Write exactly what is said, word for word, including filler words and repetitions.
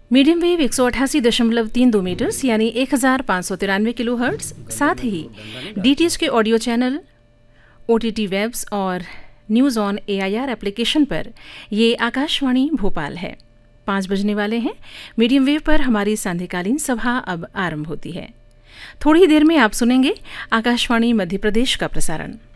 Medium wave एक सौ अट्ठासी दशमलव तीन दो मीटर्स यानी एक हज़ार पाँच सौ तिरानवे किलो हर्ट्स, साथ ही डीटीएच के ऑडियो चैनल, ओटीटी वेब्स और न्यूज़ ऑन एआईआर एप्लीकेशन पर ये आकाशवाणी भोपाल है। पाँच बजने वाले हैं। मीडियम वेव पर हमारी सांध्यकालीन सभा अब आरंभ होती है। थोड़ी ही देर में आप सुनेंगे आकाशवाणी मध्य प्रदेश का प्रसारण।